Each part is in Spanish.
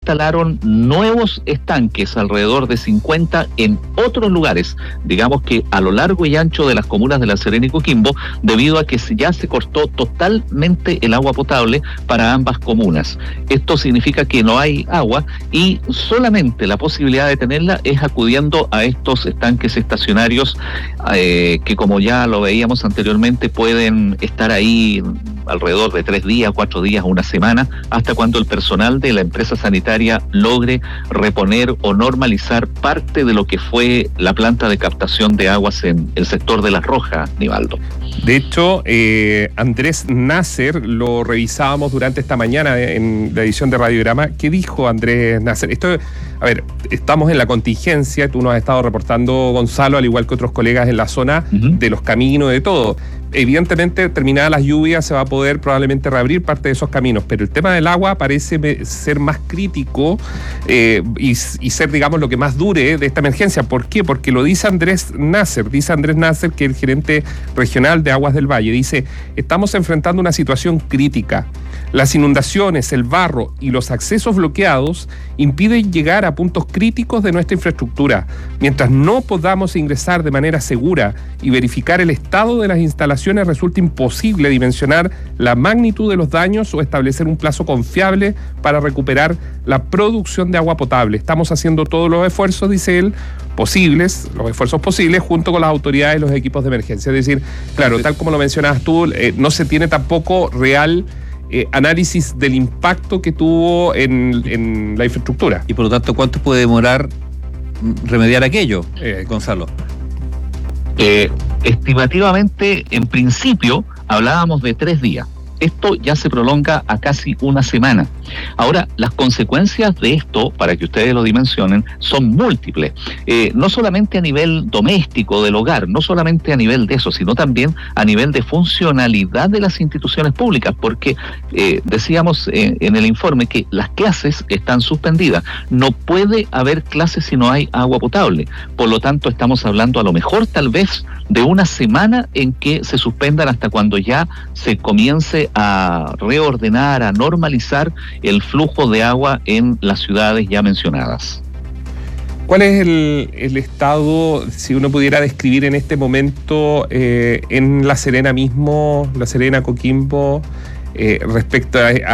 instalaron nuevos estanques, alrededor de 50 en otros lugares, digamos que a lo largo y ancho de las comunas de La Serena y Coquimbo, debido a que ya se cortó totalmente el agua potable para ambas comunas. Esto significa que no hay agua y solamente la posibilidad de tenerla es acudiendo a estos estanques estacionarios que, como ya lo veíamos anteriormente, pueden estar ahí alrededor de 3 días, 4 días, una semana, hasta cuando el personal de la empresa sanitaria logre reponer o normalizar parte de lo que fue la planta de captación de aguas en el sector de Las Rojas, Nivaldo. De hecho, Andrés Nasser, lo revisábamos durante esta mañana en la edición de Radiograma. ¿Qué dijo Andrés Nasser? Estamos en la contingencia, tú nos has estado reportando, Gonzalo, al igual que otros colegas en la zona, de los caminos, de todo. Evidentemente, terminadas las lluvias, se va a poder probablemente reabrir parte de esos caminos, pero el tema del agua parece ser más crítico y ser, digamos, lo que más dure de esta emergencia. ¿Por qué? Porque lo dice Andrés Nasser, que es el gerente regional de Aguas del Valle. Dice: estamos enfrentando una situación crítica. Las inundaciones, el barro y los accesos bloqueados impiden llegar a puntos críticos de nuestra infraestructura. Mientras no podamos ingresar de manera segura y verificar el estado de las instalaciones, resulta imposible dimensionar la magnitud de los daños o establecer un plazo confiable para recuperar la producción de agua potable. Estamos haciendo todos los esfuerzos, dice él, los esfuerzos posibles, junto con las autoridades y los equipos de emergencia. Es decir, claro, tal como lo mencionabas tú, no se tiene tampoco real análisis del impacto que tuvo en la infraestructura. Y por lo tanto, ¿cuánto puede demorar remediar aquello, Gonzalo? Estimativamente, en principio, hablábamos de 3 días. Esto ya se prolonga a casi una semana. Ahora, las consecuencias de esto, para que ustedes lo dimensionen, son múltiples. No solamente a nivel doméstico del hogar, no solamente a nivel de eso, sino también a nivel de funcionalidad de las instituciones públicas, porque decíamos en el informe que las clases están suspendidas. No puede haber clases si no hay agua potable. Por lo tanto, estamos hablando a lo mejor tal vez de una semana en que se suspendan hasta cuando ya se comience a reordenar, a normalizar el flujo de agua en las ciudades ya mencionadas. ¿Cuál es el estado, si uno pudiera describir en este momento, en La Serena mismo, La Serena, Coquimbo, respecto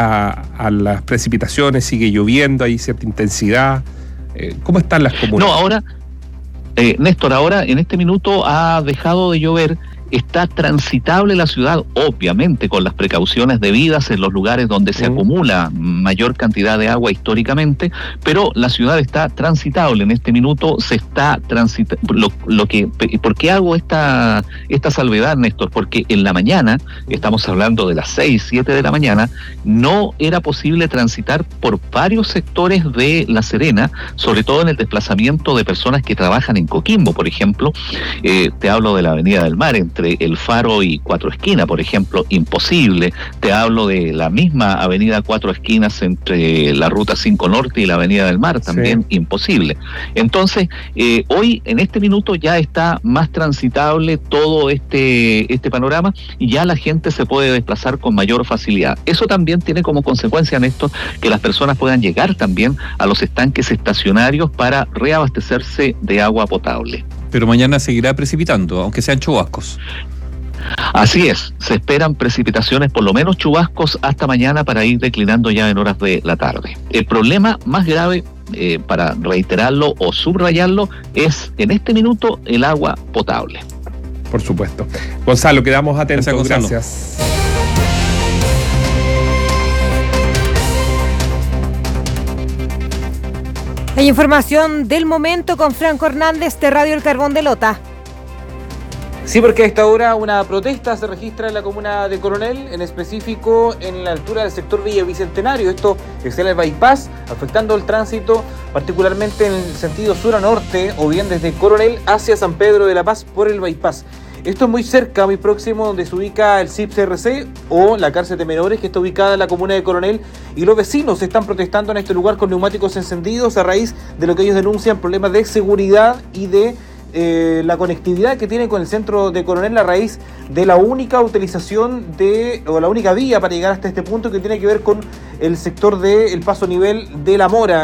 a las precipitaciones? ¿Sigue lloviendo? ¿Hay cierta intensidad? ¿Cómo están las comunas? No, ahora, Néstor, ahora en este minuto ha dejado de llover. Está transitable la ciudad, obviamente con las precauciones debidas en los lugares donde se acumula mayor cantidad de agua históricamente, pero la ciudad está transitable. En este minuto se está transitando. ¿Por qué hago esta salvedad, Néstor? Porque en la mañana, estamos hablando de las 6, 7 de la mañana, no era posible transitar por varios sectores de La Serena, sobre todo en el desplazamiento de personas que trabajan en Coquimbo, por ejemplo. Te hablo de la Avenida del Mar, entre El Faro y Cuatro Esquinas, por ejemplo, imposible. Te hablo de la misma avenida Cuatro Esquinas entre la Ruta 5 Norte y la Avenida del Mar, también sí, imposible. Entonces, hoy, en este minuto, ya está más transitable todo este panorama y ya la gente se puede desplazar con mayor facilidad. Eso también tiene como consecuencia, Néstor, que las personas puedan llegar también a los estanques estacionarios para reabastecerse de agua potable. Pero mañana seguirá precipitando, aunque sean chubascos. Así es, se esperan precipitaciones, por lo menos chubascos, hasta mañana para ir declinando ya en horas de la tarde. El problema más grave, para reiterarlo o subrayarlo, es en este minuto el agua potable. Por supuesto. Gonzalo, quedamos atentos. Gracias, Gonzalo. Gracias. Hay información del momento con Franco Hernández de Radio El Carbón de Lota. Sí, porque a esta hora una protesta se registra en la comuna de Coronel, en específico en la altura del sector Villa Bicentenario. Esto es en el bypass, afectando el tránsito, particularmente en el sentido sur a norte, o bien desde Coronel hacia San Pedro de la Paz por el bypass. Esto es muy cerca, muy próximo, donde se ubica el CIP-CRC o la cárcel de menores, que está ubicada en la comuna de Coronel, y los vecinos están protestando en este lugar con neumáticos encendidos a raíz de lo que ellos denuncian problemas de seguridad y de la conectividad que tiene con el centro de Coronel a raíz de la única utilización o la única vía para llegar hasta este punto, que tiene que ver con el sector del paso a nivel de La Mora.